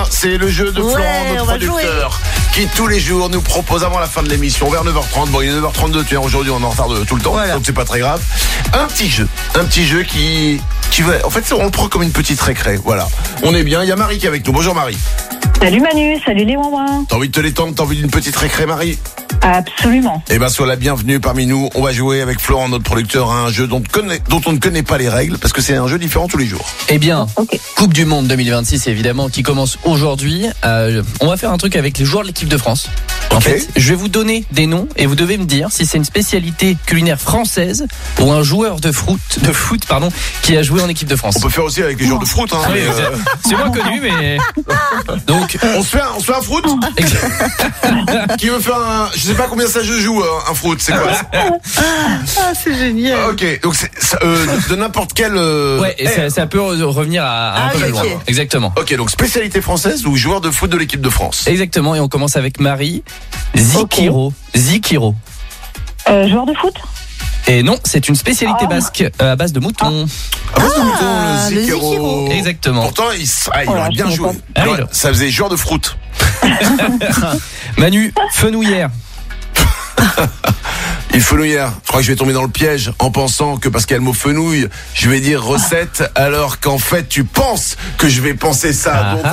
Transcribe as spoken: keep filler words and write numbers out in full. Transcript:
c'est le jeu de Ouais, Florent, notre on va producteur, qui tous les jours nous propose avant la fin de l'émission, vers neuf heures trente. Bon, il est neuf heures trente-deux, tu vois, aujourd'hui on est en retard de tout le temps, Voilà. donc c'est pas très grave. Un petit jeu, un petit jeu qui, qui va, en fait, on le prend comme une petite récré. Voilà, on est bien. Il y a Marie qui est avec nous. Bonjour Marie. Salut Manu, salut les ouin-ouin. T'as envie de te détendre, t'as envie d'une petite récré, Marie? Absolument. Eh ben, sois la bienvenue parmi nous. On va jouer avec Florent, notre producteur, à un jeu dont, connaît, dont on ne connaît pas les règles, parce que c'est un jeu différent tous les jours. Eh bien, Ok. Coupe du Monde deux mille vingt-six, évidemment, qui commence aujourd'hui. Euh, on va faire un truc avec les joueurs de l'équipe de France. En Ok. fait, je vais vous donner des noms et vous devez me dire si c'est une spécialité culinaire française ou un joueur de foot, de foot pardon, qui a joué en équipe de France. On peut faire aussi avec les joueurs de foot, hein. Oui, mais, euh, c'est moins connu, mais donc on se fait un, on se fait un fruit. Qui veut faire un, je sais pas combien ça je joue, un, un fruit, c'est quoi? Ah, c'est génial. Ok, donc c'est ça, euh, de, de n'importe quel. Euh, ouais, et ça, ça peut re- revenir à, à un Ah peu oui, plus loin. ok. Exactement. Ok, donc spécialité française ou joueur de foot de l'équipe de France? Exactement, et on commence avec Marie. Zikiro. Zikiro. Euh, joueur de foot? Et non, c'est une spécialité Ah. basque euh, à base de mouton. Ah, bah, c'est le mouton, Ah, le le Zikiro. Zikiro. Exactement. Pourtant, il, ah, il Oh là, aurait bien je joué. connais pas. Il aurait- Ah oui. ça faisait joueur de fruit. Manu, fenouillère. Il fenouillère. Je crois que je vais tomber dans le piège en pensant que parce qu'il y a le mot fenouil, je vais dire recette, alors qu'en fait, tu penses que je vais penser ça. Ah Donc, ah.